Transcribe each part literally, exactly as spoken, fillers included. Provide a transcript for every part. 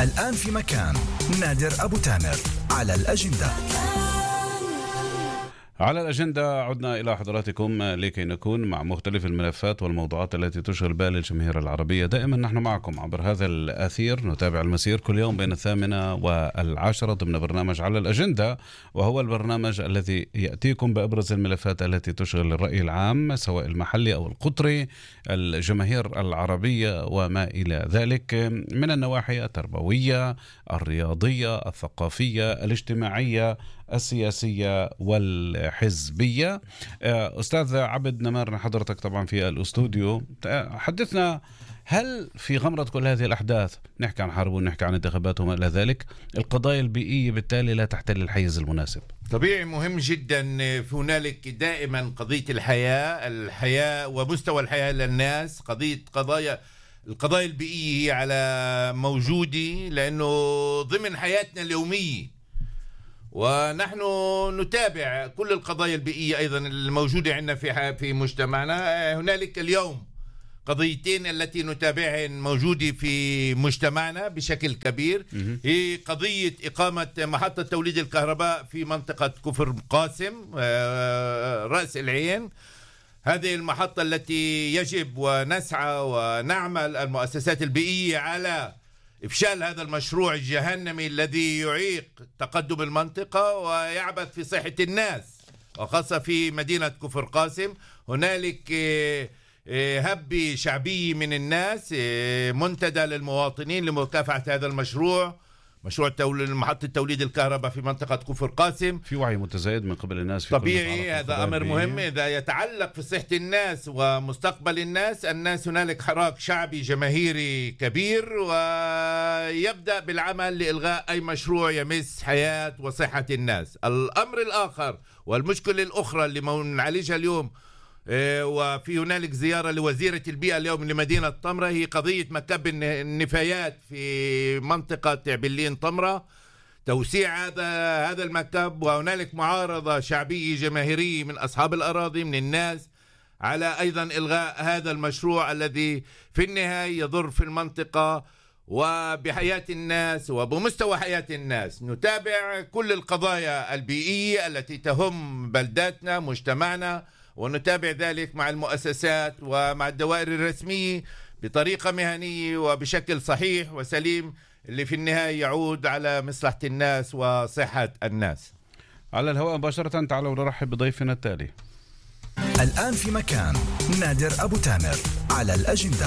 الآن في مكان نادر أبو تامر على الأجندة. على الأجندة عدنا إلى حضراتكم لكي نكون مع مختلف الملفات والموضوعات التي تشغل بال الجماهير العربية. دائما نحن معكم عبر هذا الأثير، نتابع المسير كل يوم بين الثامنة والعاشرة ضمن برنامج على الأجندة، وهو البرنامج الذي يأتيكم بأبرز الملفات التي تشغل الرأي العام سواء المحلي أو القطري، الجماهير العربية وما إلى ذلك من النواحي التربوية، الرياضية، الثقافية، الاجتماعية، السياسية والحزبية. أستاذ عبد نمر، حضرتك طبعا في الأستوديو، حدثنا، هل في غمرة كل هذه الأحداث، نحكي عن حرب ونحكي عن انتخابات وما إلى ذلك، القضايا البيئية بالتالي لا تحتل الحيز المناسب؟ طبيعي، مهم جدا. هنالك دائما قضية الحياة الحياة ومستوى الحياة للناس، قضية قضايا القضايا البيئية هي على موجودة، لأنه ضمن حياتنا اليومية، ونحن نتابع كل القضايا البيئية أيضا الموجودة عندنا في في مجتمعنا. هنالك اليوم قضيتين التي نتابعهن موجودة في مجتمعنا بشكل كبير. هي قضية إقامة محطة توليد الكهرباء في منطقة كفر قاسم رأس العين. هذه المحطة التي يجب ونسعى ونعمل المؤسسات البيئية على إفشال هذا المشروع الجهنمي الذي يعيق تقدم المنطقة ويعبث في صحة الناس، وخاصة في مدينة كفر قاسم. هنالك هبة شعبية من الناس، منتدى للمواطنين لمكافحة هذا المشروع، مشروع محطة توليد الكهرباء في منطقة كفر قاسم. في وعي متزايد من قبل الناس في طبيعي، هذا أمر مهم إذا يتعلق في صحة الناس ومستقبل الناس. الناس هنالك حراك شعبي جماهيري كبير، ويبدأ بالعمل لإلغاء أي مشروع يمس حياة وصحة الناس. الأمر الآخر والمشكلة الأخرى اللي نعالجها اليوم، وفي هنالك زيارة لوزيرة البيئة اليوم لمدينة طمرة، هي قضية مكب النفايات في منطقة تعبلين طمرة، توسيع هذا هذا المكب. وهنالك معارضة شعبية جماهيرية من أصحاب الأراضي من الناس على أيضا إلغاء هذا المشروع الذي في النهاية يضر في المنطقة وبحياة الناس وبمستوى حياة الناس. نتابع كل القضايا البيئية التي تهم بلداتنا مجتمعنا، ونتابع ذلك مع المؤسسات ومع الدوائر الرسمية بطريقة مهنية وبشكل صحيح وسليم، اللي في النهاية يعود على مصلحة الناس وصحة الناس. على الهواء مباشرة، تعالوا نرحب بضيفنا التالي. الآن في مكان نادر أبو تامر على الأجندة.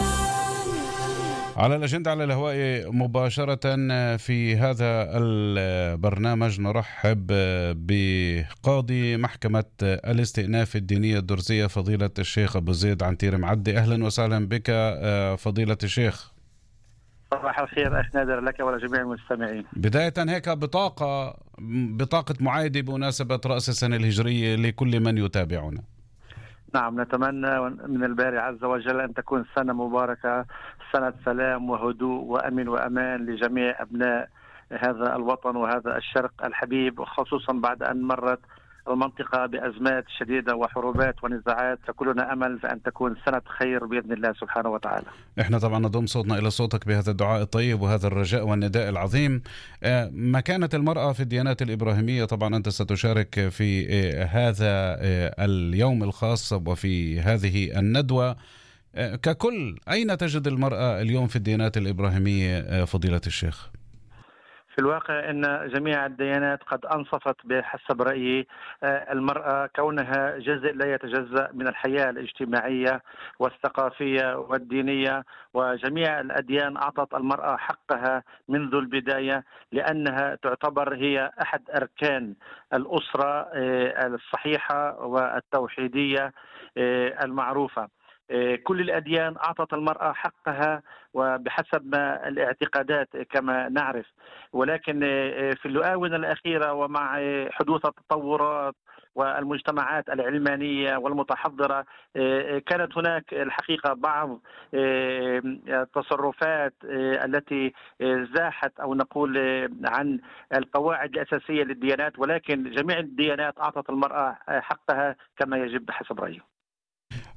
على الأجندة على الهواء مباشرة في هذا البرنامج نرحب بقاضي محكمة الاستئناف الدينية الدرزية فضيلة الشيخ أبو زيد عنتير معدي. أهلا وسهلا بك فضيلة الشيخ. صباح الخير أخ نادر لك ولجميع المستمعين. بداية هيك بطاقة بطاقة معايدة بمناسبة رأس السنة الهجرية لكل من يتابعنا. نعم، نتمنى من الباري عز وجل أن تكون سنة مباركة، سنة سلام وهدوء وأمن وأمان لجميع أبناء هذا الوطن وهذا الشرق الحبيب، وخصوصا بعد أن مرت المنطقة بأزمات شديدة وحروبات ونزاعات، فكلنا أمل في أن تكون سنة خير بإذن الله سبحانه وتعالى. إحنا طبعا نضم صوتنا إلى صوتك بهذا الدعاء الطيب وهذا الرجاء والنداء العظيم. مكانة المرأة في الديانات الإبراهيمية، طبعا أنت ستشارك في هذا اليوم الخاص وفي هذه الندوة ككل. أين تجد المرأة اليوم في الديانات الإبراهيمية فضيلة الشيخ؟ في الواقع أن جميع الديانات قد أنصفت بحسب رأيي المرأة كونها جزء لا يتجزأ من الحياة الاجتماعية والثقافية والدينية، وجميع الأديان أعطت المرأة حقها منذ البداية، لأنها تعتبر هي أحد أركان الأسرة الصحيحة والتوحيدية المعروفة. كل الأديان أعطت المرأة حقها وبحسب ما الاعتقادات كما نعرف، ولكن في الآونة الأخيرة ومع حدوث التطورات والمجتمعات العلمانية والمتحضرة كانت هناك الحقيقة بعض التصرفات التي زاحت أو نقول عن القواعد الأساسية للديانات، ولكن جميع الديانات أعطت المرأة حقها كما يجب بحسب رأيي.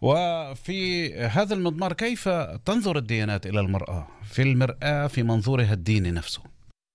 وفي هذا المضمار كيف تنظر الديانات إلى المرأة في المرآة في منظورها الديني نفسه؟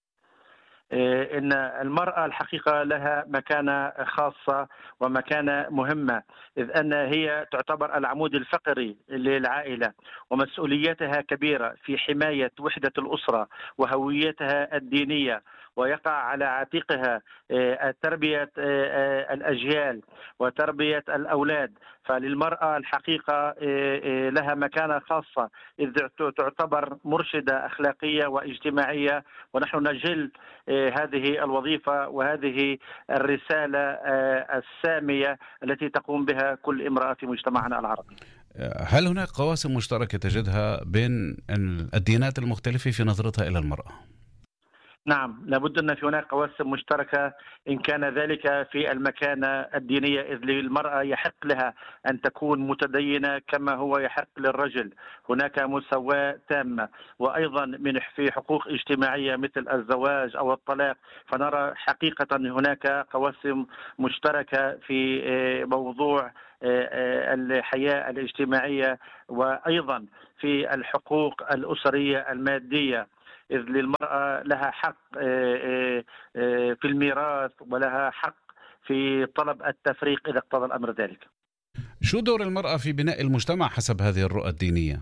إن المرأة الحقيقة لها مكانة خاصة ومكانة مهمة، إذ أن هي تعتبر العمود الفقري للعائلة، ومسؤوليتها كبيرة في حماية وحدة الأسرة وهويتها الدينية، ويقع على عاتقها تربية الأجيال وتربية الأولاد. فللمرأة الحقيقة لها مكانة خاصة، إذ تعتبر مرشدة أخلاقية واجتماعية، ونحن نجل هذه الوظيفة وهذه الرسالة السامية التي تقوم بها كل امرأة في مجتمعنا العربي. هل هناك قواسم مشتركة تجدها بين الديانات المختلفة في نظرتها إلى المرأة؟ نعم، لابد أن في هناك قواسم مشتركة، إن كان ذلك في المكانة الدينية، إذ للمرأة يحق لها أن تكون متدينة كما هو يحق للرجل. هناك مساواة تامة، وأيضا من في حقوق اجتماعية مثل الزواج أو الطلاق، فنرى حقيقة هناك قواسم مشتركة في موضوع الحياة الاجتماعية، وأيضا في الحقوق الأسرية المادية، إذ للمرأة لها حق في الميراث ولها حق في طلب التفريق إذا اقتضى الأمر ذلك. شو دور المرأة في بناء المجتمع حسب هذه الرؤى الدينية؟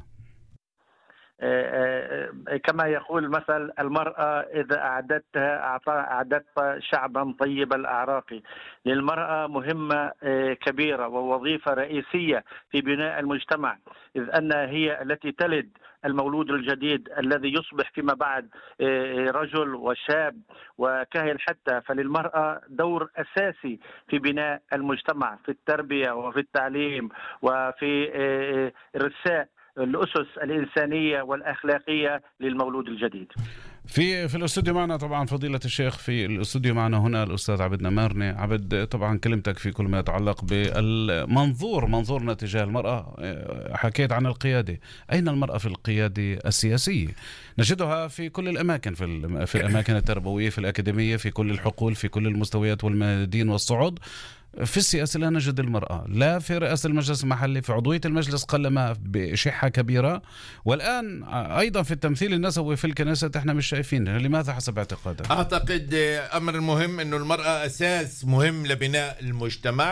كما يقول المثل: المرأة إذا أعددتها أعددت شعبا طيب الأعراق. للمرأة مهمة كبيرة ووظيفة رئيسية في بناء المجتمع، إذ أنها هي التي تلد المولود الجديد الذي يصبح فيما بعد رجل وشاب وكاهل حتى. فللمرأة دور أساسي في بناء المجتمع، في التربية وفي التعليم وفي إرساء الأسس الإنسانية والأخلاقية للمولود الجديد. في في الاستوديو معنا طبعا فضيلة الشيخ، في الاستوديو معنا هنا الأستاذ عبد نمارني. عبد، طبعا كلمتك في كل ما يتعلق بالمنظور منظورنا تجاه المرأة. حكيت عن القيادة، أين المرأة في القيادة السياسية؟ نجدها في كل الأماكن، في في الأماكن التربوية، في الأكاديمية، في كل الحقول، في كل المستويات والميادين والصعود. في السياسة لا نجد المرأة، لا في رئاسة المجلس المحلي، في عضوية المجلس قلما بشحة كبيرة، والآن أيضا في التمثيل النسوي في الكنيسة احنا مش شايفين. لماذا حسب اعتقادك؟ أعتقد أمر مهم أنه المرأة أساس مهم لبناء المجتمع،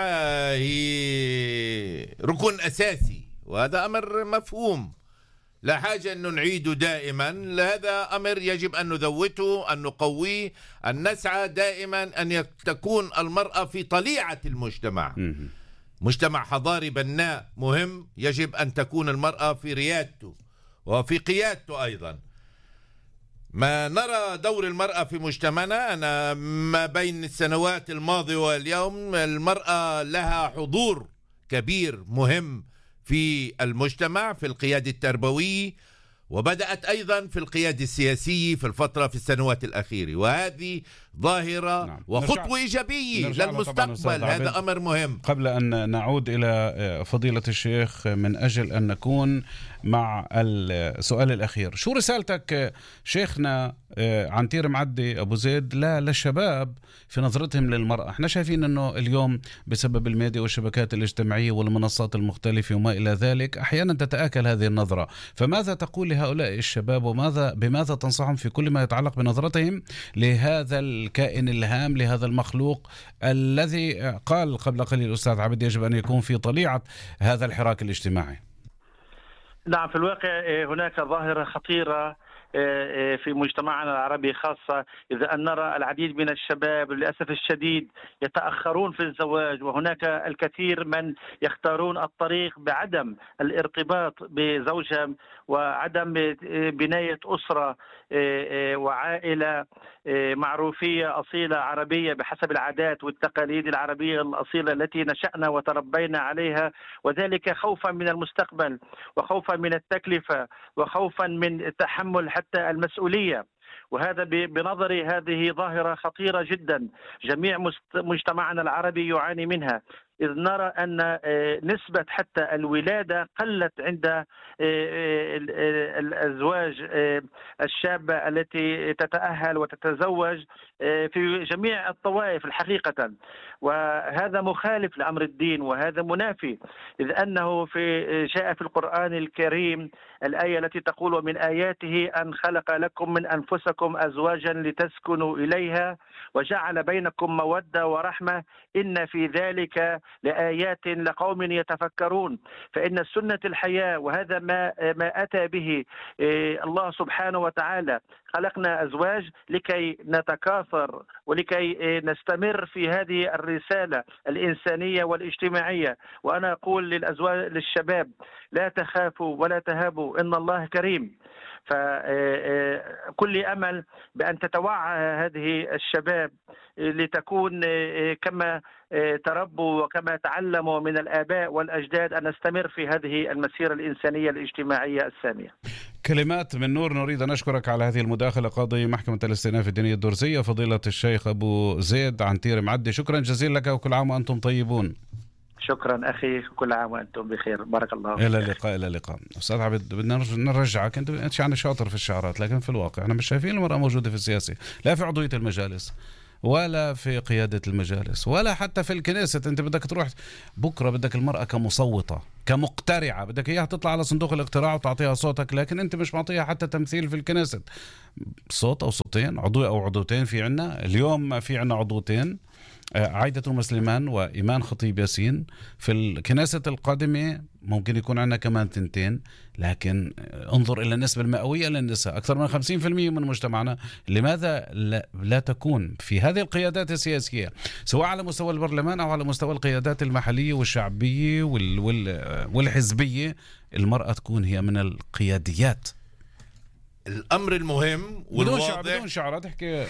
هي ركن أساسي، وهذا أمر مفهوم، لا حاجة أن نعيده دائما. هذا أمر يجب أن نذوته، أن نقويه، أن نسعى دائما أن تكون المرأة في طليعة المجتمع. مجتمع حضاري بناء مهم، يجب أن تكون المرأة في ريادته وفي قيادته أيضا. ما نرى دور المرأة في مجتمعنا، أنا ما بين السنوات الماضية واليوم المرأة لها حضور كبير مهم في المجتمع، في القيادة التربوية، وبدأت أيضا في القيادة السياسية في الفترة في السنوات الأخيرة، وهذه ظاهرة نعم. وخطوة إيجابية للمستقبل. هذا أمر مهم. قبل أن نعود إلى فضيلة الشيخ من أجل أن نكون مع السؤال الأخير، شو رسالتك شيخنا عن تير معدي أبو زيد لا للشباب في نظرتهم للمرأة؟ احنا شايفين أنه اليوم بسبب الميديا والشبكات الاجتماعية والمنصات المختلفة وما إلى ذلك أحيانا تتآكل هذه النظرة، فماذا تقول لهؤلاء الشباب وماذا بماذا تنصحهم في كل ما يتعلق بنظرتهم لهذا الكائن الهام، لهذا المخلوق الذي قال قبل قليل الأستاذ عبد يجب أن يكون في طليعة هذا الحراك الاجتماعي؟ نعم، في الواقع هناك ظاهرة خطيرة في مجتمعنا العربي خاصة، إذا أن نرى العديد من الشباب للأسف الشديد يتأخرون في الزواج، وهناك الكثير من يختارون الطريق بعدم الارتباط بزوجهم وعدم بناية أسرة وعائلة معروفية أصيلة عربية بحسب العادات والتقاليد العربية الأصيلة التي نشأنا وتربينا عليها، وذلك خوفا من المستقبل وخوفا من التكلفة وخوفا من تحمل حتى المسؤولية. وهذا بنظري هذه ظاهرة خطيرة جدا جميع مجتمعنا العربي يعاني منها، إذ نرى أن نسبة حتى الولادة قلت عند الأزواج الشابة التي تتأهل وتتزوج في جميع الطوائف الحقيقة، وهذا مخالف لأمر الدين وهذا منافي، إذ أنه في جاء في القرآن الكريم الآية التي تقول ومن آياته أن خلق لكم من أنفسكم أزواجا لتسكنوا إليها وجعل بينكم مودة ورحمة إن في ذلك لآيات لقوم يتفكرون. فإن سنة الحياة وهذا ما ما أتى به الله سبحانه وتعالى، خلقنا أزواج لكي نتكاثر ولكي نستمر في هذه الرسالة الإنسانية والاجتماعية. وأنا أقول للأزواج للشباب لا تخافوا ولا تهابوا إن الله كريم. فكل أمل بأن تتوعى هذه الشباب لتكون كما تربوا وكما تعلموا من الآباء والأجداد أن نستمر في هذه المسيرة الإنسانية الاجتماعية السامية. كلمات من نور. نريد أن نشكرك على هذه المداخلة قاضي محكمة الاستئناف الدينية الدرزية فضيلة الشيخ أبو زيد عنتير معدي. شكرا جزيلا لك وكل عام وأنتم طيبون. شكرا أخي، كل عام وأنتم بخير، بارك الله. إلى اللقاء. إلى اللقاء. أستاذ عبد، بدنا نرجعك، أنت أنت يعني شاطر في الشعارات، لكن في الواقع احنا مش شايفين المرأة موجودة في السياسة، لا في عضوية المجالس ولا في قيادة المجالس ولا حتى في الكنيسة. أنت بدك تروح بكرة بدك المرأة كمصوتة كمقترعة، بدك إياها تطلع على صندوق الاقتراع وتعطيها صوتك، لكن أنت مش معطيها حتى تمثيل في الكنيسة، صوت أو صوتين، عضو أو عضوتين. في عنا اليوم في عنا عضوتين، عايدة مسلمان وإيمان خطيب ياسين. في الكنيسة القادمة ممكن يكون عنا كمان تنتين، لكن انظر إلى النسبة المئوية للنساء أكثر من خمسين بالمئة من مجتمعنا. لماذا لا, لا تكون في هذه القيادات السياسية سواء على مستوى البرلمان أو على مستوى القيادات المحلية والشعبية وال وال والحزبية المرأة تكون هي من القياديات؟ الأمر المهم والواضح بدون شعر تحكي.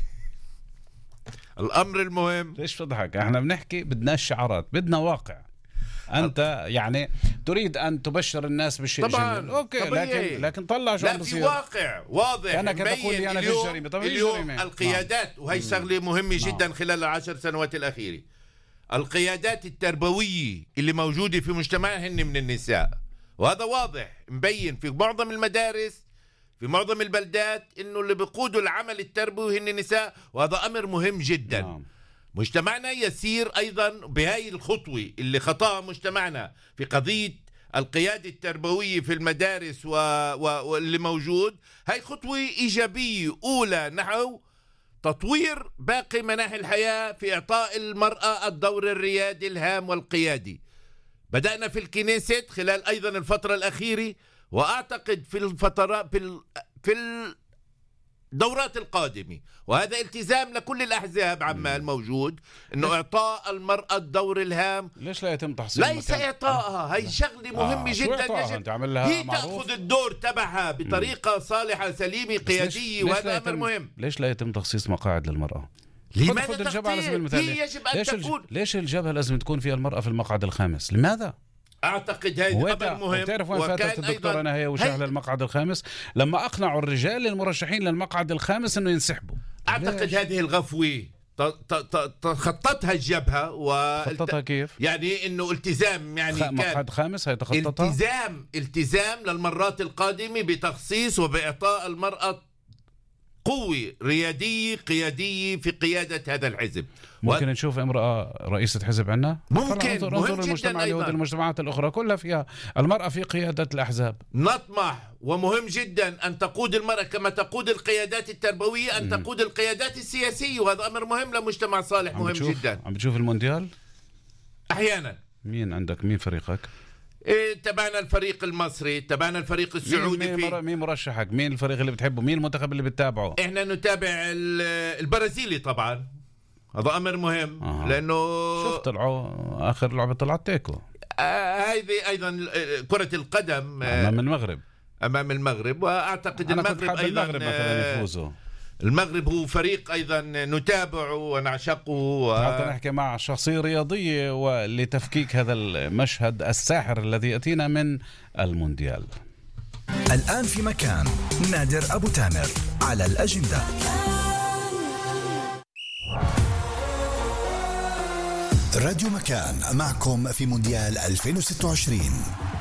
الأمر المهم ليش تضحك؟ احنا بنحكي بدناش شعارات، بدنا واقع. أنت يعني تريد أن تبشر الناس بالشيء طبعا أوكي، طبيعي. لكن لكن طلع شو لا عم بصير. في واقع واضح. أنا كنت أقول لي أنا في الجريمة. طب اليوم القيادات، وهي شغلة مهمة جدا خلال العشر سنوات الأخيرة، القيادات التربوية اللي موجودة في مجتمعنا هن من النساء، وهذا واضح مبين في معظم المدارس في معظم البلدات إنه اللي بيقودوا العمل التربوي هن النساء، وهذا أمر مهم جدا. نعم. مجتمعنا يسير أيضا بهاي الخطوة اللي خطاها مجتمعنا في قضية القيادة التربوية في المدارس و... و... واللي موجود، هاي خطوة إيجابية أولى نحو تطوير باقي مناحي الحياة في إعطاء المرأة الدور الريادي الهام والقيادي. بدأنا في الكنيسة خلال أيضا الفترة الأخيرة، وأعتقد في الفترات في في الدورات القادمة، وهذا التزام لكل الأحزاب عما الموجود، إنه إعطاء المرأة الدور الهام. ليش لا يتم تحصيل؟ ليس إعطائها، هي شغلة مهمة آه. جدا. يجب هي تأخذ الدور تبعها بطريقة صالحة سليمة قيادية، وهذا أمر مهم. ليش لا يتم تخصيص مقاعد للمرأة؟ لماذا الجبهة على سبيل المثال؟ هي يجب أن ليش تكون. ليش الجبهة لازم تكون فيها المرأة في المقعد الخامس؟ لماذا؟ أعتقد هذا أمر مهم. تعرف وين فاتت الدكتورة نهاية وشهل المقعد الخامس لما أقنعوا الرجال المرشحين للمقعد الخامس إنه ينسحبوا. أعتقد ليش؟ هذه الغفوة تخططها الجبهة و خططها كيف؟ يعني إنه التزام، يعني كان مقعد خامس هي تخططها التزام التزام للمرات القادمة بتخصيص وبإعطاء المرأة قوة ريادية قيادية في قيادة هذا الحزب. ممكن و... نشوف امرأة رئيسة حزب عنا؟ ممكن. انظر انظر المجتمع اليهودي، المجتمعات الأخرى كلها فيها المرأة في قيادة الأحزاب. نطمح ومهم جدا أن تقود المرأة كما تقود القيادات التربوية أن م. تقود القيادات السياسية، وهذا أمر مهم لمجتمع صالح. مهم جدا. عم بتشوف المونديال؟ أحيانا. مين عندك؟ مين فريقك؟ إيه، تبعنا الفريق المصري، تبعنا الفريق السعودي. مين, مين, مين مرشحك؟ مين الفريق اللي بتحبه؟ مين المنتخب اللي بتتابعه؟ احنا نتابع البرازيلي طبعا، هذا امر مهم. آه. لانه شفت طلعوا اخر لعبه طلعت تيكو. هذه آه ايضا كره القدم امام المغرب امام المغرب واعتقد المغرب ايضا المغرب مثلا يفوزوا. المغرب هو فريق أيضا نتابعه ونعشقه و... حتى نحكي مع شخصية رياضية ولتفكيك هذا المشهد الساحر الذي يأتينا من المونديال. الآن في مكان نادر أبو تامر على الأجندة. راديو مكان معكم في مونديال ألفين وستة وعشرين.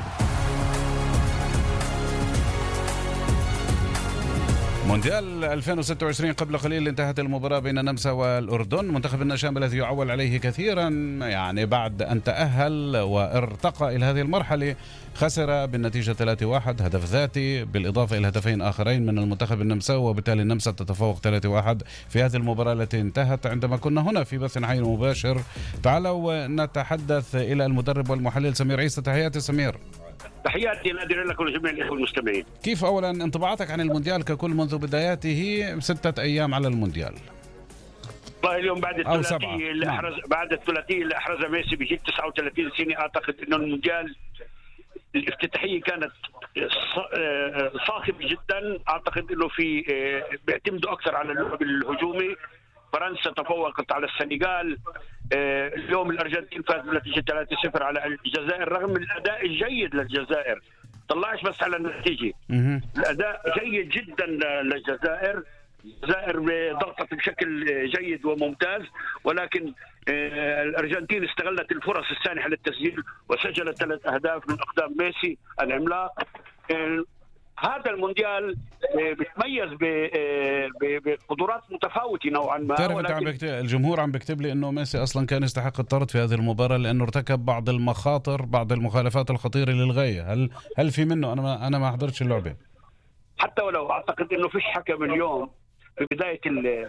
مونديال ألفين وستة وعشرين قبل قليل انتهت المباراة بين النمسا والأردن. منتخب النشام الذي يعول عليه كثيرا يعني بعد أن تأهل وارتقى إلى هذه المرحلة خسر بالنتيجة ثلاثة واحد، هدف ذاتي بالإضافة إلى هدفين آخرين من المنتخب النمساوي، وبالتالي النمسا تتفوق ثلاثة واحد في هذه المباراة التي انتهت عندما كنا هنا في بث حي مباشر. تعالوا نتحدث إلى المدرب والمحلل سمير عيسى. تحياتي سمير. تحياتي نادر لك ولجميع الإخوة المستمعين. كيف أولا انطباعاتك عن المونديال ككل منذ بداياته ستة أيام على المونديال؟ والله اليوم بعد الثلاثية اللي أحرز بعد الثلاثية اللي أحرزها ميسي بجيل تسعة وثلاثين سنة، أعتقد إنه المونديال الافتتاحية كانت صاخبة جدا. أعتقد إنه في بيعتمدوا أكثر على اللعب الهجومي. فرنسا تفوقت على السنغال، اليوم الأرجنتين فاز بنتيجة ثلاثة صفر على الجزائر رغم الأداء الجيد للجزائر. طلعش بس على النتيجة، الأداء جيد جدا للجزائر. الجزائر ضغطت بشكل جيد وممتاز، ولكن الأرجنتين استغلت الفرص السانحة للتسجيل وسجلت ثلاث أهداف من أقدام ميسي العملاق. هذا المونديال بيتميز بقدرات متفاوتة نوعا ما. تعرف ولكن... بكتب... الجمهور عم بيكتب لي انه ميسي اصلا كان يستحق الطرد في هذه المباراة لانه ارتكب بعض المخاطر، بعض المخالفات الخطيرة للغاية. هل هل في منه؟ انا ما انا ما حضرتش اللعبة. حتى ولو اعتقد انه فيش حكم اليوم في بداية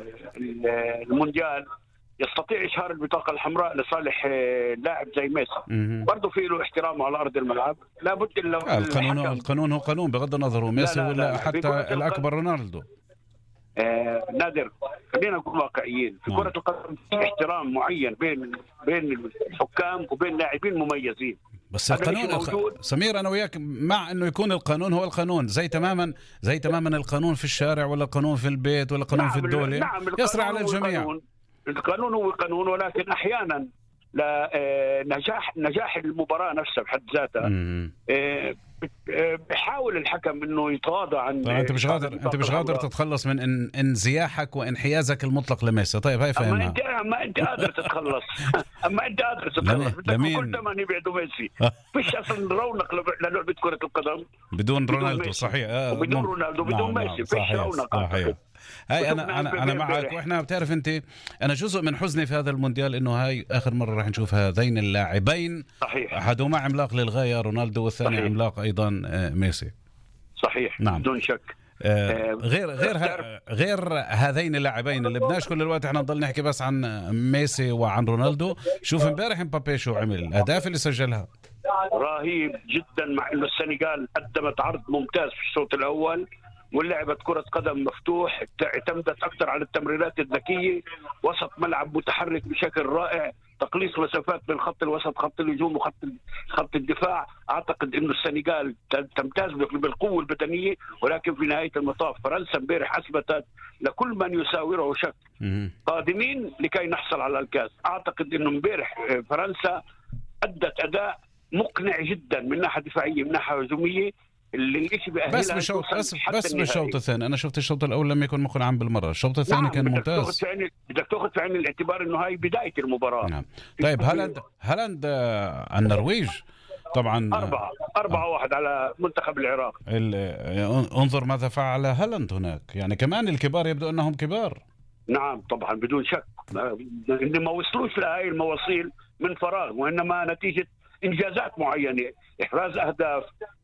المونديال يستطيع إشهار البطاقة الحمراء لصالح لاعب زي ميسي. برضه في له احترامه على أرض الملعب. لابد آه القانون القانون هو قانون بغض النظر هو ميسي ولا لا لا حتى الأكبر رونالدو. آه نادر، خلينا نكون واقعيين في كرة القدم. في احترام معين بين بين الحكام وبين لاعبين مميزين. بس القانون سمير أنا وياك مع إنه يكون القانون هو القانون، زي تماما زي تماما القانون في الشارع ولا القانون في البيت ولا القانون نعم في الدولة. نعم يسرع على الجميع. القانون هو قانون، ولكن احيانا لنجاح نجاح المباراه نفسها بحد ذاتها بيحاول الحكم انه يتغاضى عن. طيب انت مش قادر انت مش قادر تتخلص من إن انزياحك وانحيازك المطلق لميسي. طيب هاي فهمها. اما انت اما انت قادر تتخلص اما انت قادر تتخلص بدك كل ثمن يبعدوا ميسي. فيش اصلا رونق للعبه كره القدم بدون رونالدو. صحيح آه بدون رونالدو بدون نعم ميسي فيش رونق. هاي انا انا انا معك. واحنا بتعرف انت انا جزء من حزني في هذا المونديال انه هاي اخر مره راح نشوف هذين اللاعبين. صحيح. احدهما عملاق للغايه رونالدو والثاني صحيح. عملاق ايضا ميسي. صحيح. نعم. بدون شك. آه غير غير غير هذين اللاعبين اللي بدناش كل الوقت احنا نضل نحكي بس عن ميسي وعن رونالدو. شوف امبارح مبابي شو عمل، الاهداف اللي سجلها رهيب جدا، مع انه السنغال قدمت عرض ممتاز في الشوط الاول ولعبت كرة قدم مفتوح، اعتمدت أكثر على التمريرات الذكية، وسط ملعب متحرك بشكل رائع، تقليص مسافات بين خط الوسط خط الهجوم وخط خط الدفاع. أعتقد إنه السنغال تمتاز بالقوة البدنية، ولكن في نهاية المطاف فرنسا امبارح أثبتت لكل من يساوره شك قادمين لكي نحصل على الكاس. أعتقد إنه امبارح فرنسا أدت أداء مقنع جدا من ناحية دفاعية من ناحية هجومية. بس بشوط بس بس بالشوط الثاني انا شفت الشوط الاول لم يكن مقنعا بالمره. الشوط الثاني نعم. كان ممتاز. بدك تاخذ في عين الاعتبار انه هاي بدايه المباراه. نعم. طيب هالاند هالاند النرويج طبعا أربعة أربعة آه. واحد على منتخب العراق. انظر ماذا فعل هالاند هناك، يعني كمان الكبار يبدو انهم كبار. نعم طبعا بدون شك، إن ما وصلوش لهاي المواصيل من فراغ، وانما نتيجه انجازات معينه، احراز اهداف،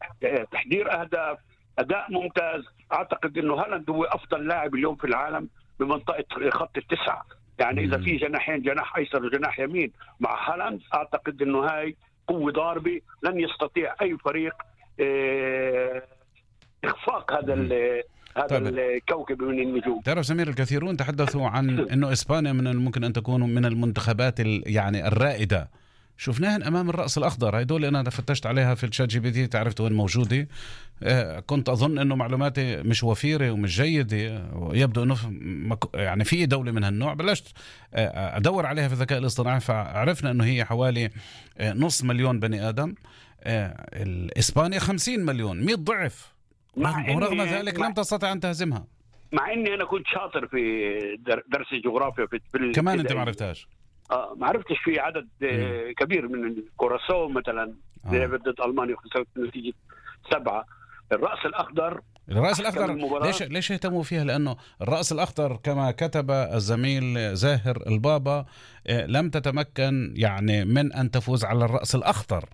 تحضير اهداف، اداء ممتاز. اعتقد انه هالاند هو افضل لاعب اليوم في العالم بمنطقه خط التسعه، يعني اذا في جناحين جناح ايسر وجناح يمين مع هالاند اعتقد انه هاي قوه ضاربه لن يستطيع اي فريق اخفاق هذا هذا طيب. الكوكب من النجوم. تعرف سمير الكثيرون تحدثوا عن انه اسبانيا من الممكن ان تكون من المنتخبات يعني الرائده. شفناهن امام الراس الاخضر، هدول انا فتشت عليها في الشات جي بي تي، تعرفت وين موجوده. آه كنت اظن انه معلوماتي مش وفيره ومش جيده، يبدو انه يعني في دوله من هالنوع. بلشت آه ادور عليها في الذكاء الاصطناعي، فعرفنا انه هي حوالي آه نص مليون بني ادم. آه الاسبانيا خمسين مليون، مئة ضعف، ورغم ذلك لم تستطع ان تهزمها. مع اني انا كنت شاطر في درس الجغرافيا في كمان انت ما عرفتهاش. اه ما عرفتش في عدد آه كبير من الكوراسو مثلا آه. لعبت ضد المانيا وخسرت بنتيجه سبعه. الراس الاخضر الرأس الأخضر ليش ليش اهتموا فيها؟ لأنه الرأس الأخضر كما كتب الزميل زاهر البابا لم تتمكن يعني من أن تفوز على الرأس الأخضر.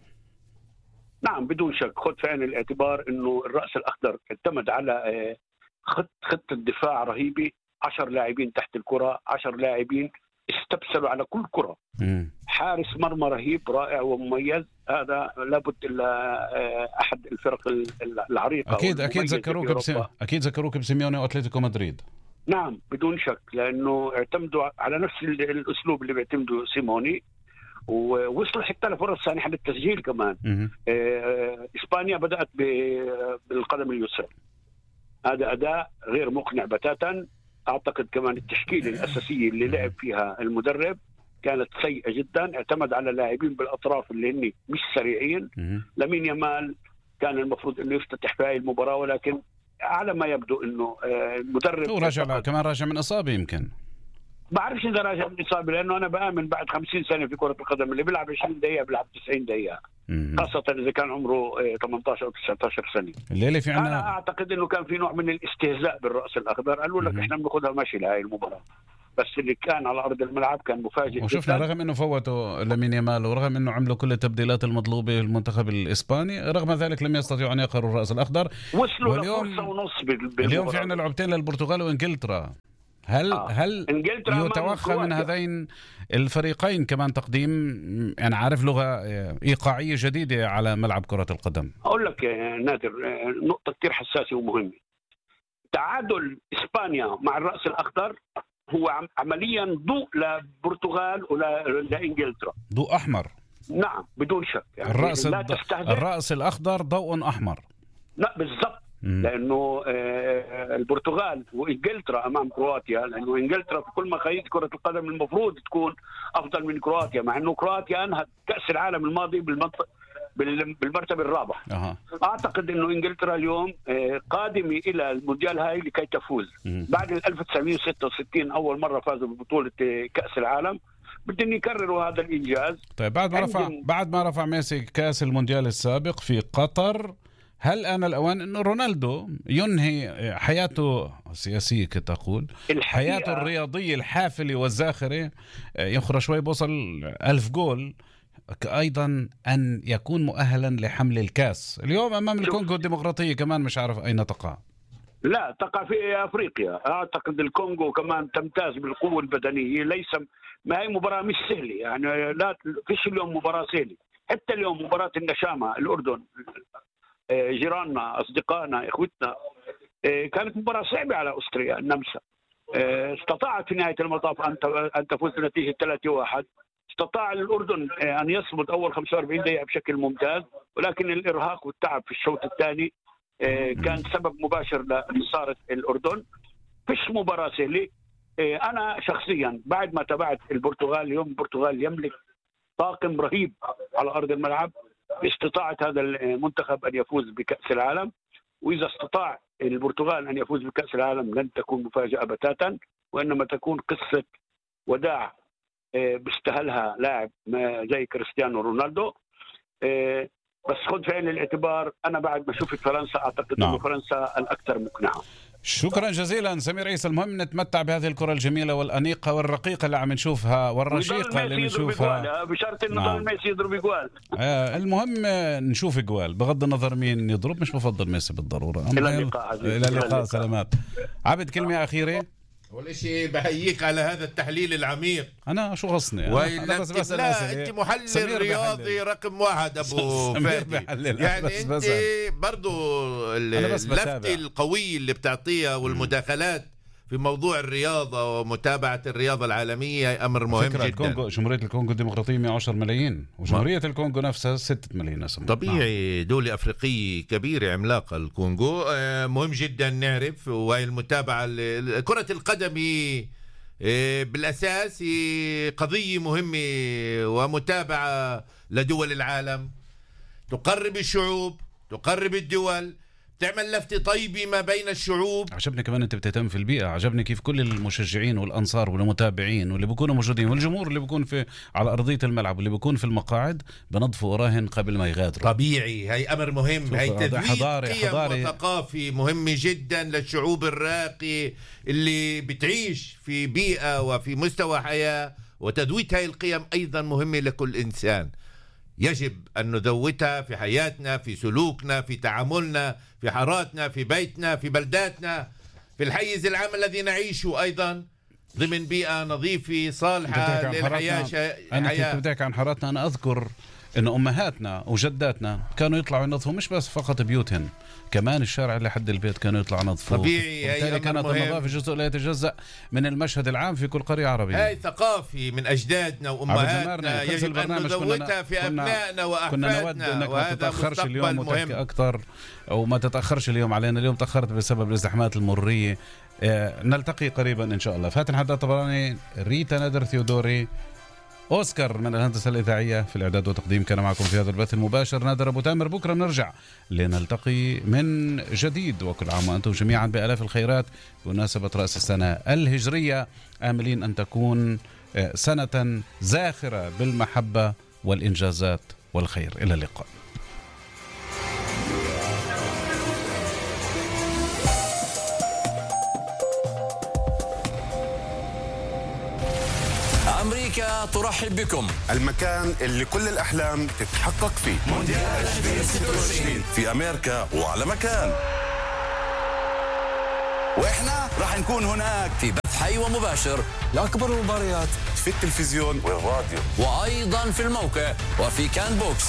نعم بدون شك. خذ في عين الاعتبار انه الرأس الاخضر اعتمد على خط خطه دفاع رهيبه، عشر لاعبين تحت الكره، عشر لاعبين استبسلوا على كل كره. مم. حارس مرمى رهيب رائع ومميز، هذا لابد الا احد الفرق العريقه. اكيد اكيد ذكروك بسي... اكيد ذكروك بسيميوني واتلتيكو مدريد. نعم بدون شك، لانه اعتمدوا على نفس الاسلوب اللي بيعتمدوا سيموني، ووصلوا حتى لفرص سانحه للتسجيل كمان. آه، اسبانيا بدات بالقدم اليسرى، هذا اداء غير مقنع بتاتا. اعتقد كمان التشكيله الاساسيه اللي لعب فيها المدرب كانت سيئه جدا، اعتمد على لاعبين بالاطراف اللي هن مش سريعين. لامين يامال كان المفروض انه يفتتح في هذه المباراه، ولكن على ما يبدو انه المدرب هو راجع كمان راجع من اصابه، يمكن بعرفش اذا راجع من اصابه، لانه انا بامن بعد خمسين سنه في كره القدم اللي بيلعب عشرين دقيقه بيلعب تسعين دقيقه، خاصه اذا كان عمره ثمانية عشر او تسعة عشر سنه. الليله في عنا... انا اعتقد انه كان في نوع من الاستهزاء بالراس الاخضر، قالوا لك احنا بناخذها ماشي لهي المباراه، بس اللي كان على ارض الملعب كان مفاجئ. وشفنا جداً. رغم انه فوتوا لامين يامال ورغم انه عملوا كل التبديلات المطلوبه المنتخب الاسباني، رغم ذلك لم يستطيعوا ان يقهروا الراس الاخضر. وصلوا لفرصه ونص بالمباراه. اليوم في عندنا لعبتين للبرتغال وانجلترا. هل آه. هل يتوخى من هذين الفريقين كمان تقديم، انا عارف، لغه ايقاعيه جديده على ملعب كره القدم؟ اقول لك نادر نقطه كثير حساسه ومهمه. تعادل اسبانيا مع الراس الاخضر هو عمليا ضوء للبرتغال ولانجلترا، ضوء احمر. نعم بدون شك. يعني الراس الد... الراس الاخضر ضوء احمر. لا بالضبط، لانه البرتغال وانجلترا امام كرواتيا، لانه انجلترا في كل مقاييس كره القدم المفروض تكون افضل من كرواتيا، مع انه كرواتيا انهت كاس العالم الماضي بالمنطقه بالمرتبه الرابعه. أه. اعتقد انه انجلترا اليوم قادمه الى المونديال هاي لكي تفوز. مم. بعد ألف وتسعمئة وستة وستين اول مره فازوا ببطوله كاس العالم، بدهم يكرروا هذا الانجاز. طيب بعد ما رفع بعد ما رفع ميسي كاس المونديال السابق في قطر، هل آن الأوان أنه رونالدو ينهي حياته السياسية كتقول، حياته الرياضية الحافلة والزاخرة، يخرج شوي بوصل ألف جول، أيضا أن يكون مؤهلا لحمل الكاس اليوم أمام الكونغو الديمقراطية كمان مش عارف أين تقع. لا تقع في أفريقيا. أعتقد الكونغو كمان تمتاز بالقوة البدنية، ليس ما هي مباراة مش سهلة، يعني لا فيش اليوم مباراة سهلة. حتى اليوم مباراة النشامة الأردن جيراننا أصدقائنا إخوتنا كانت مباراة صعبة على أستراليا النمسا، استطاعت في نهاية المطاف أن تفوز بنتيجة ثلاثة واحد. استطاع الأردن أن يصمد أول خمسة وأربعين دقيقة بشكل ممتاز، ولكن الإرهاق والتعب في الشوط الثاني كان سبب مباشر لخسارة الأردن. فيش مباراة سهلة. أنا شخصيا بعد ما تابعت البرتغال اليوم، البرتغال يملك طاقم رهيب على أرض الملعب. استطاعت هذا المنتخب أن يفوز بكأس العالم، وإذا استطاع البرتغال أن يفوز بكأس العالم لن تكون مفاجأة بتاتا، وإنما تكون قصة وداع بيستاهلها لاعب زي كريستيانو رونالدو. بس خذ في عين الاعتبار، أنا بعد ما شفت فرنسا أعتقد نعم. أن فرنسا الأكثر مقنعة. شكرا جزيلا سمير عيسى. المهم نتمتع بهذه الكرة الجميلة والأنيقة والرقيقة اللي عم نشوفها والرشيقة اللي نشوفها، بشرط إنه نعم. ميسي يضرب جوال. آه المهم نشوف جوال بغض النظر مين يضرب، مش بفضل ميسي بالضرورة. إلى اللقاء. إلى اللقاء. سلامات. عبد كلمة أخيرة. أول شيء بحييك على هذا التحليل العميق. أنا شو غصني أنا, أنا بس بسأل لا أنت محلل رياضي رقم واحد أبو فادي. يعني بس أنت برضو اللفت القوي اللي بتعطيها والمداخلات في موضوع الرياضة ومتابعة الرياضة العالمية أمر مهم جدا. الكونغو، جمهورية الكونغو الديمقراطية مئة وعشرة ملايين، وجمهورية الكونغو نفسها ستة ملايين نسمة. طبيعي دولة أفريقية كبيرة عملاقة الكونغو. مهم جدا نعرف، وهي المتابعة كرة القدم بالأساس قضية مهمة ومتابعة لدول العالم، تقرب الشعوب، تقرب الدول، تعمل لفتة طيبة ما بين الشعوب. عجبني كمان انت بتهتم في البيئة، عجبني كيف كل المشجعين والأنصار والمتابعين واللي بيكونوا موجودين والجمهور اللي بيكون في على أرضية الملعب واللي بيكون في المقاعد بنظفوا وراهن قبل ما يغادروا. طبيعي، هي أمر مهم، هي تذويق حضاري قيم حضاري وثقافي مهمة جدا للشعوب الراقية اللي بتعيش في بيئة وفي مستوى حياة، وتذويت هاي القيم أيضا مهمة لكل إنسان. يجب أن نذوتها في حياتنا، في سلوكنا، في تعاملنا، في حاراتنا، في بيتنا، في بلداتنا، في الحيز العام الذي نعيشه، أيضا ضمن بيئة نظيفة صالحة للحياة. أنا كنت بدي أحكي عن حاراتنا. أنا أذكر إن أمهاتنا وجداتنا كانوا يطلعوا ينظفوا مش بس فقط بيوتهم، كمان الشارع اللي حد البيت كانوا يطلعوا ينظفوا. طبيعي، وبالتالي كانت النظافة جزء لا يتجزأ من المشهد العام في كل قرية عربية. هاي ثقافي من أجدادنا وأمهاتنا، يجب أن نذوتها في أبنائنا وأحفادنا. كنا نود أنك ما تتأخرش اليوم مهم. أكثر، أو ما تتأخرش اليوم علينا. اليوم تأخرت بسبب الازدحامات المرية. آه نلتقي قريبا إن شاء الله. فاتن حداد طبراني، ريتا نادر ثيودوري، أوسكار من الهندسة الإذاعية في الإعداد والتقديم كان معكم في هذا البث المباشر نادر أبو تامر. بكرة نرجع لنلتقي من جديد، وكل عام وأنتم جميعا بآلاف الخيرات بمناسبة رأس السنة الهجرية، آملين أن تكون سنة زاخرة بالمحبة والإنجازات والخير. إلى اللقاء. أمريكا ترحب بكم، المكان اللي كل الأحلام تتحقق فيه. مونديال ألفين وستة وعشرين في أمريكا وعلى مكان، وإحنا راح نكون هناك في بث حي ومباشر لأكبر المباريات في التلفزيون والراديو، وأيضا في الموقع وفي كان بوكس.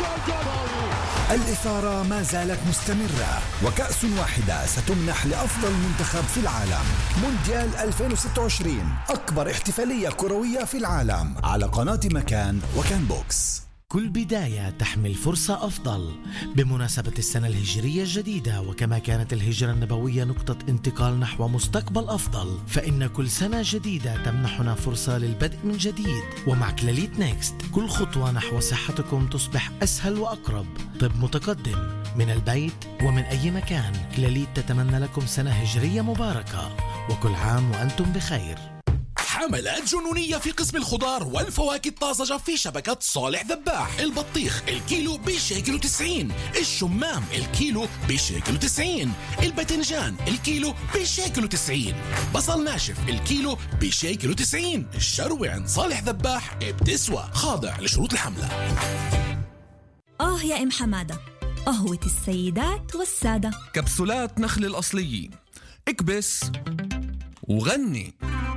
الإثارة ما زالت مستمرة، وكأس واحدة ستمنح لأفضل منتخب في العالم. مونديال ألفين وستة وعشرين، أكبر احتفالية كروية في العالم، على قناة مكان وكان بوكس. كل بداية تحمل فرصة أفضل بمناسبة السنة الهجرية الجديدة، وكما كانت الهجرة النبوية نقطة انتقال نحو مستقبل أفضل، فإن كل سنة جديدة تمنحنا فرصة للبدء من جديد. ومع كلاليت نيكست كل خطوة نحو صحتكم تصبح أسهل وأقرب. طب متقدم من البيت ومن أي مكان. كلاليت تتمنى لكم سنة هجرية مباركة، وكل عام وأنتم بخير. حملات جنونية في قسم الخضار والفواكه الطازجة في شبكة صالح ذباح. البطيخ الكيلو بشيكل وتسعين، الشمام الكيلو بشيكل وتسعين، الباذنجان الكيلو بشيكل وتسعين، بصل ناشف الكيلو بشيكل وتسعين. الشروة عند صالح ذباح بتسوى، خاضع لشروط الحملة. آه يا إم حمادة، قهوة السيدات والسادة. كبسولات نخل الأصلية، اكبس وغني.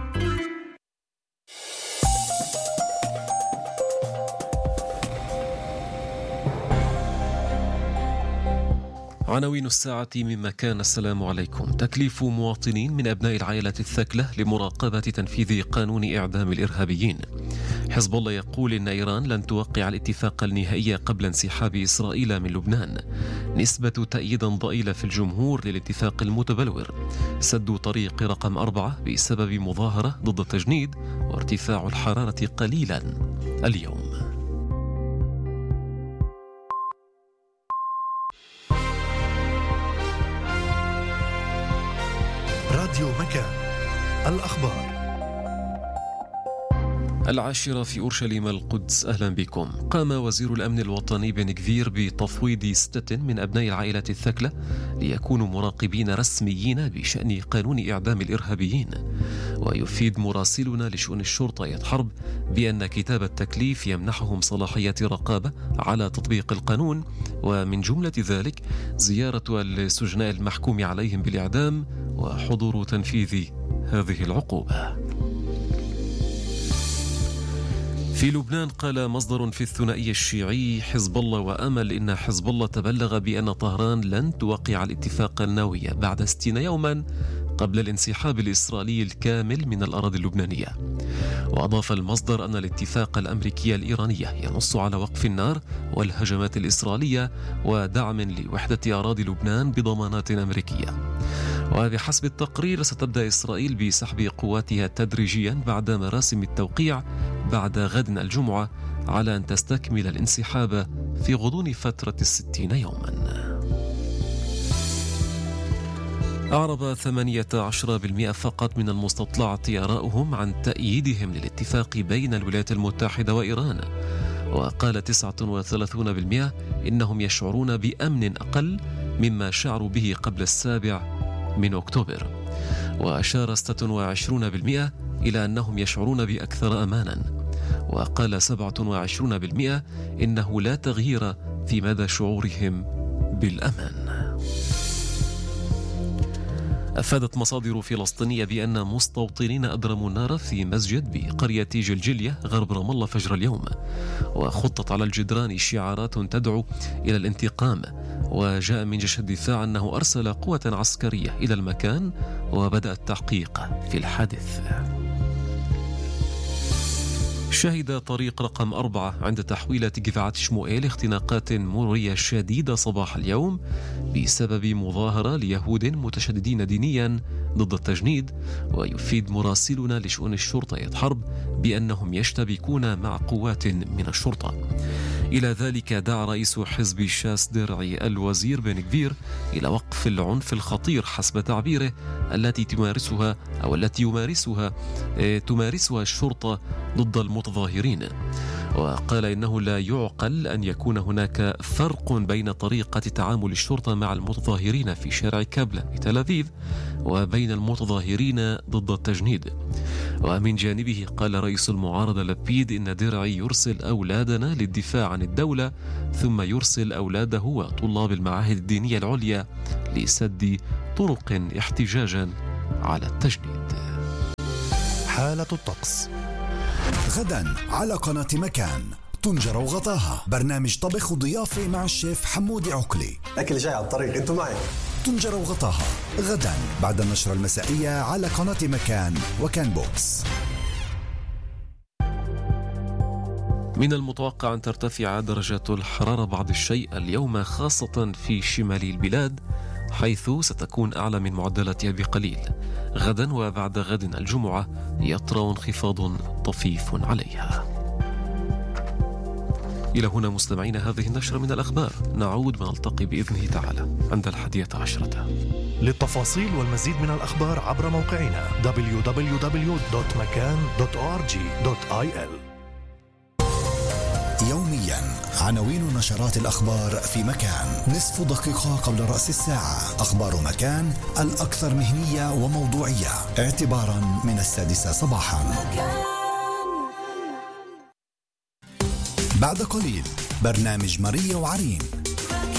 عناوين الساعة من مكان. السلام عليكم. تكليف مواطنين من أبناء العائلة الثكلة لمراقبة تنفيذ قانون إعدام الإرهابيين. حزب الله يقول إن إيران لن توقع الاتفاق النهائي قبل انسحاب إسرائيل من لبنان. نسبة تأييد ضئيلة في الجمهور للاتفاق المتبلور. سد طريق رقم أربعة بسبب مظاهرة ضد التجنيد، وارتفاع الحرارة قليلا اليوم. راديو مكان، الأخبار. العاشرة في أورشليم القدس. أهلا بكم. قام وزير الأمن الوطني بن كفير بتفويض ستة من أبناء العائلة الثكلة ليكونوا مراقبين رسميين بشأن قانون إعدام الإرهابيين. ويفيد مراسلنا لشؤون الشرطة يد حرب بأن كتاب التكليف يمنحهم صلاحية رقابة على تطبيق القانون، ومن جملة ذلك زيارة السجناء المحكوم عليهم بالإعدام وحضور تنفيذ هذه العقوبة. في لبنان قال مصدر في الثنائي الشيعي حزب الله وأمل إن حزب الله تبلغ بأن طهران لن توقع الاتفاق النووي بعد ستين يوما قبل الانسحاب الإسرائيلي الكامل من الأراضي اللبنانية. وأضاف المصدر أن الاتفاق الأمريكي الإيراني ينص على وقف النار والهجمات الإسرائيلية ودعم لوحدة أراضي لبنان بضمانات أمريكية. وبحسب التقرير ستبدأ إسرائيل بسحب قواتها تدريجيا بعد مراسم التوقيع بعد غد الجمعة، على أن تستكمل الانسحاب في غضون فترة الستين يوما. أعرب ثمانية عشر بالمئة فقط من المستطلعة آراءهم عن تأييدهم للاتفاق بين الولايات المتحدة وإيران، وقال تسعة وثلاثون بالمئة إنهم يشعرون بأمن أقل مما شعروا به قبل السابع من أكتوبر، وأشار ستة وعشرون بالمئة إلى أنهم يشعرون بأكثر أمانا، وقال سبعة وعشرون بالمئة إنه لا تغيير في مدى شعورهم بالأمان. أفادت مصادر فلسطينية بأن مستوطنين أضرموا النار في مسجد بقرية جلجلية غرب رام الله فجر اليوم، وخطت على الجدران شعارات تدعو إلى الانتقام، وجاء من جيش الدفاع أنه أرسل قوة عسكرية إلى المكان وبدأ التحقيق في الحادث. شهد طريق رقم أربعة عند تحويلة جفعة شموئيل اختناقات مرورية شديدة صباح اليوم بسبب مظاهرة ليهود متشددين دينيا ضد التجنيد، ويفيد مراسلنا لشؤون الشرطة حرب بأنهم يشتبكون مع قوات من الشرطة. إلى ذلك دعا رئيس حزب شاس درعي الوزير بن كبير إلى وقف العنف الخطير حسب تعبيره التي تمارسها أو التي يمارسها تمارسها الشرطة ضد المتظاهرين، وقال إنه لا يعقل أن يكون هناك فرق بين طريقة تعامل الشرطة مع المتظاهرين في شارع كابلا بتل أبيب وبين المتظاهرين ضد التجنيد. ومن جانبه قال رئيس المعارضة لبيد إن درعي يرسل أولادنا للدفاع عن الدولة ثم يرسل أولاده وطلاب المعاهد الدينية العليا لسد طرق احتجاجا على التجنيد. حالة الطقس غدا على قناة مكان. طنجرة وغطاها، برنامج طبخ وضيافة مع الشيف حمودي عقلي. أكل جاي على الطريق، أنتوا معي. طنجرة وغطاها غدا بعد النشرة المسائية على قناة مكان وكان بوكس. من المتوقع أن ترتفع درجات الحرارة بعض الشيء اليوم خاصة في شمال البلاد، حيث ستكون أعلى من معدلاتها بقليل. غدا وبعد غد الجمعة يطرأ انخفاض طفيف عليها. إلى هنا مستمعين هذه النشرة من الأخبار، نعود ونلتقي بإذنه تعالى عند الحادية عشرة. للتفاصيل والمزيد من الأخبار عبر موقعنا دبليو دبليو دبليو دوت مكان دوت أو آر جي دوت آي إل. يوميا عناوين نشرات الأخبار في مكان، نصف دقيقة قبل رأس الساعة. أخبار مكان الأكثر مهنية وموضوعية اعتبارا من السادسة صباحا. بعد قليل برنامج ماريا وعرين